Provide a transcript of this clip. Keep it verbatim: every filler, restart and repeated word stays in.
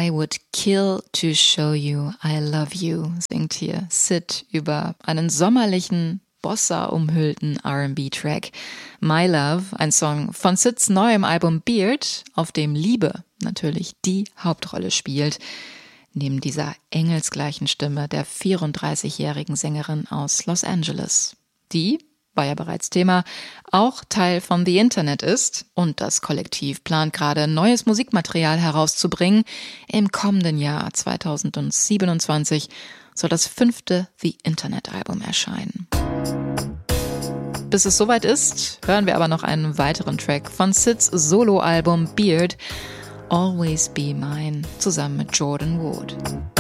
I would kill to show you I love you, singt hier Syd über einen sommerlichen, Bossa-umhüllten R and B-Track. My Love, ein Song von Syds neuem Album Beard, auf dem Liebe natürlich die Hauptrolle spielt, neben dieser engelsgleichen Stimme der vierunddreißigjährigen Sängerin aus Los Angeles, die, war ja bereits Thema, auch Teil von The Internet ist, und das Kollektiv plant gerade neues Musikmaterial herauszubringen. Im kommenden Jahr zweitausendsiebenundzwanzig soll das fünfte The Internet-Album erscheinen. Bis es soweit ist, hören wir aber noch einen weiteren Track von Syds Soloalbum Beard, Always Be Mine, zusammen mit Jordan Wood.